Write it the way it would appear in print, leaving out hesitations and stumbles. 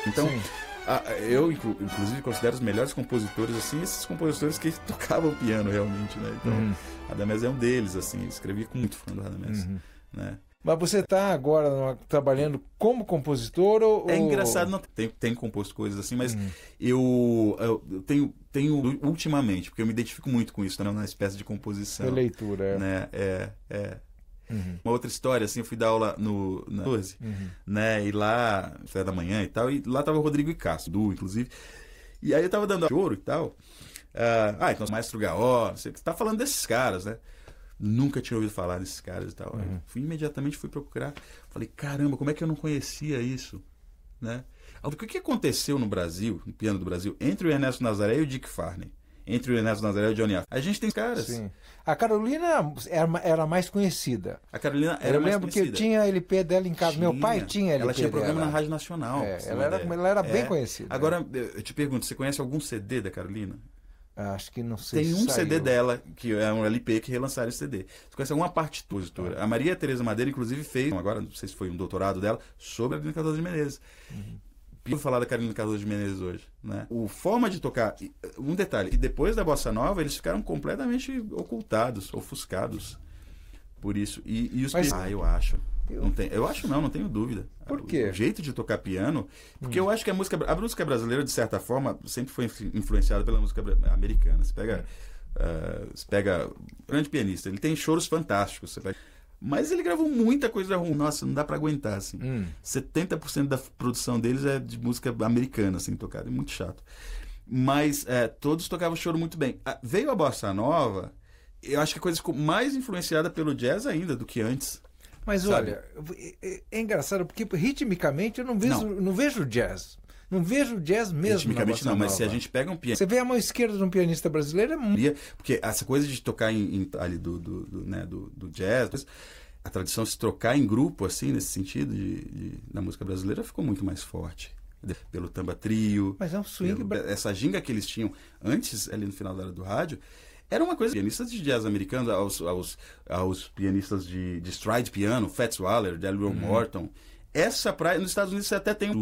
Então, Sim. eu inclusive considero os melhores compositores, assim, esses compositores que tocavam piano realmente, né? Então, Radamés é um deles, assim, escrevi com muito fã do Radamés, né? Mas você está agora trabalhando como compositor ou... É engraçado, não tem composto coisas assim, mas eu tenho ultimamente, porque eu me identifico muito com isso, né, na espécie de composição. Releitura, né? Uma outra história, assim, eu fui dar aula na 12, né, e lá, café da manhã e tal, e lá tava o Rodrigo e Castro, inclusive, e aí eu tava dando choro e tal, então o Maestro Gaó, você tá falando desses caras, né? Nunca tinha ouvido falar desses caras e tal. Imediatamente fui procurar. Falei, caramba, como é que eu não conhecia isso? Né? O que aconteceu no Brasil, no piano do Brasil, entre o Ernesto Nazaré e o Dick Farney? Entre o Ernesto Nazaré e o Johnny Arthur? A gente tem caras. Sim. A Carolina era mais conhecida. A Carolina era mais conhecida. Eu lembro que eu tinha LP dela em casa. Meu pai tinha LP Ela tinha programa dela na Rádio Nacional. Ela era bem conhecida. Agora, eu te pergunto, você conhece algum CD da Carolina? Acho que não sei. Tem se um saiu. CD dela, que é um LP que relançaram esse CD. Você conhece alguma partitura? A Maria Tereza Madeira, inclusive, fez, agora não sei se foi um doutorado dela, sobre a Carolina Cardoso de Menezes. Vou falar da Carolina Cardoso de Menezes hoje, né? O forma de tocar, um detalhe, e depois da Bossa Nova, eles ficaram completamente ocultados, ofuscados por isso. E os eu acho. Não tenho dúvida. Por quê? O jeito de tocar piano, porque eu acho que a música brasileira, de certa forma, sempre foi influenciada pela música americana. Você pega grande pianista, ele tem choros fantásticos, mas ele gravou muita coisa ruim. Nossa, não dá pra aguentar, assim. 70% da produção deles é de música americana, assim, tocada. É muito chato. Mas todos tocavam choro muito bem. Veio a Bossa Nova, eu acho que a coisa ficou mais influenciada pelo jazz ainda do que antes. Mas sabe? olha, é engraçado, porque ritmicamente eu não vejo jazz. Não vejo jazz mesmo. Ritmicamente não, mas se a gente pega um piano... Você vê a mão esquerda de um pianista brasileiro, é muito... Porque essa coisa de tocar ali do jazz, a tradição de se trocar em grupo, assim, nesse sentido, na música brasileira, ficou muito mais forte. Pelo Tamba Trio. Mas é um swing... Essa ginga que eles tinham antes, ali no final da era do rádio, era uma coisa... Pianistas de jazz americanos, aos pianistas de stride piano, Fats Waller, Delroy Morton. Essa praia, nos Estados Unidos você até tem